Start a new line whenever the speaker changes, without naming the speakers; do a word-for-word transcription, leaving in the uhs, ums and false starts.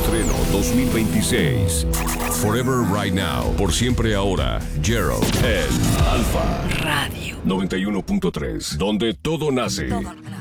estreno dos mil veintiséis. Forever Right Now. Por siempre ahora. Gerald. El Alfa.
Radio.
noventa y uno punto tres. Donde todo nace.
Todo.